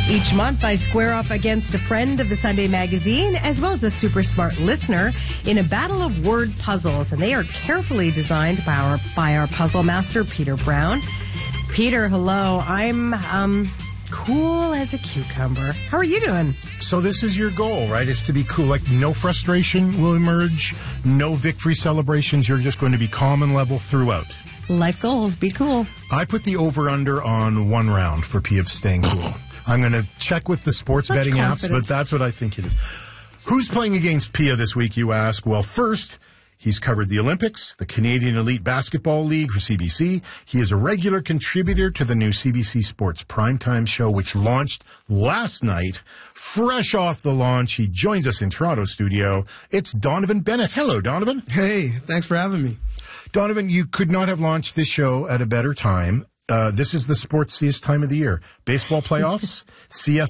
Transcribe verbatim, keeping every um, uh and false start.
Each month, I square off against a friend of the Sunday magazine, as well as a super smart listener, in a battle of word puzzles. And they are carefully designed by our, by our puzzle master, Peter Brown. Peter, hello. I'm um, cool as a cucumber. How are you doing? So this is your goal, right? It's to be cool. Like no frustration will emerge, no victory celebrations. You're just going to be calm and level throughout. Life goals, be cool. I put the over-under on one round for Pia staying cool. I'm going to check with the sports Such betting confidence. apps, but that's what I think it is. Who's playing against Pia this week, you ask? Well, first, he's covered the Olympics, the Canadian Elite Basketball League for C B C. He is a regular contributor to the new C B C Sports Primetime Show, which launched last night. Fresh off the launch, he joins us in Toronto studio. It's Donovan Bennett. Hello, Donovan. Hey, thanks for having me. Donovan, you could not have launched this show at a better time. Uh, this is the sportsiest time of the year. Baseball playoffs, C F